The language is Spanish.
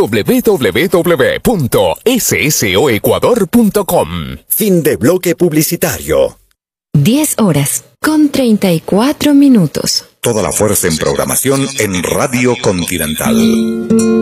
www.ssoecuador.com. Fin de bloque publicitario. 10:34. Toda la fuerza en programación en Radio Continental.